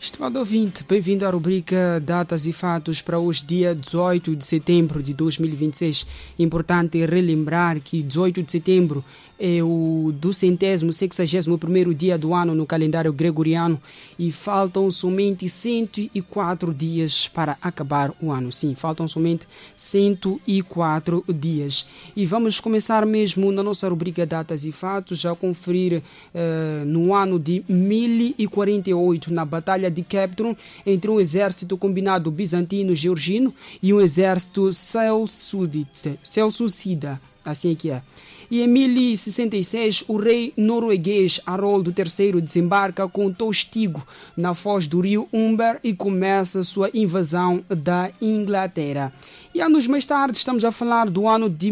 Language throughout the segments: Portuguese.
Estimado ouvinte, bem-vindo à rubrica Datas e Fatos para hoje, dia 18 de setembro de 2026. Importante relembrar que 18 de setembro é o 261º dia do ano no calendário gregoriano e faltam somente 104 dias para acabar o ano. Sim, faltam somente 104 dias. E vamos começar mesmo na nossa rubrica Datas e Fatos a conferir no ano de 1048, na Batalha de Captron, entre um exército combinado bizantino-georgino e um exército seleucida, assim é que é. E em 1066, o rei norueguês Haroldo III desembarca com Tostigo na foz do rio Humber e começa sua invasão da Inglaterra. E anos mais tarde, estamos a falar do ano de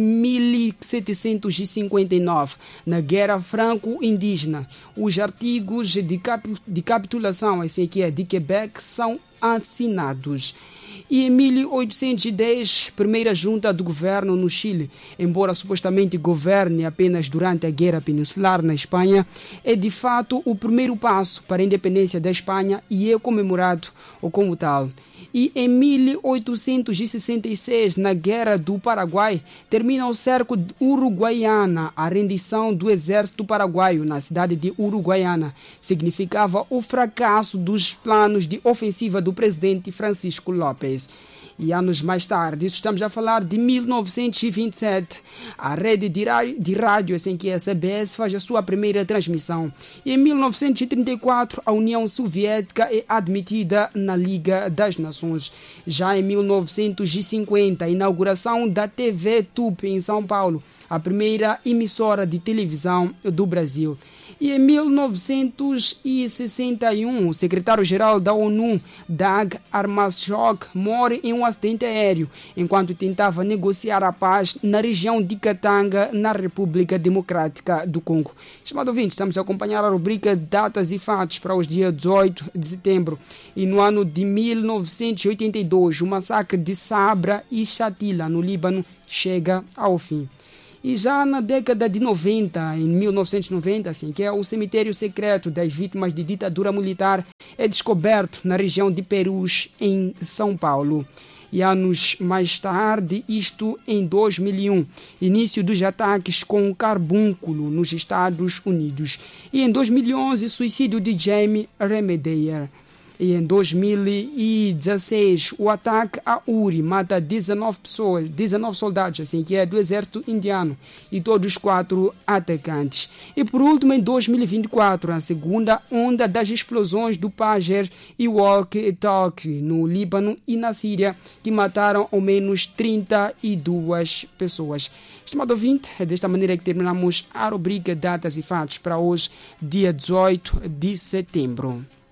1759, na Guerra Franco-Indígena. Os artigos de capitulação, assim que é, de Quebec, são assinados. E em 1810, primeira junta do governo no Chile, embora supostamente governe apenas durante a Guerra Peninsular na Espanha, é de fato o primeiro passo para a independência da Espanha e é comemorado como tal. E em 1866, na Guerra do Paraguai, termina o cerco de Uruguaiana. A rendição do exército paraguaio na cidade de Uruguaiana significava o fracasso dos planos de ofensiva do presidente Francisco Lopes. E anos mais tarde, estamos a falar de 1927, a rede de rádio, assim que é a CBS, faz a sua primeira transmissão. E em 1934, a União Soviética é admitida na Liga das Nações. Já em 1950, a inauguração da TV Tupi em São Paulo, a primeira emissora de televisão do Brasil. E em 1961, o secretário-geral da ONU, Dag Hammarskjöld, morre em um acidente aéreo, enquanto tentava negociar a paz na região de Katanga, na República Democrática do Congo. Estimado ouvinte, estamos a acompanhar a rubrica Datas e Fatos para os dias 18 de setembro. E no ano de 1982, o massacre de Sabra e Shatila, no Líbano, chega ao fim. E já na década de 90, em 1990, assim, que é o cemitério secreto das vítimas de ditadura militar, é descoberto na região de Perus, em São Paulo. E anos mais tarde, isto em 2001, início dos ataques com o carbúnculo nos Estados Unidos. E em 2011, suicídio de Jamie Remedier. E em 2016, o ataque a Uri mata 19 soldados, assim que é do exército indiano, e todos 4 atacantes. E por último, em 2024, a segunda onda das explosões do Pager e Walkie-Talkie no Líbano e na Síria, que mataram ao menos 32 pessoas. Estimado ouvinte, é desta maneira que terminamos a rubrica Datas e Fatos para hoje, dia 18 de setembro.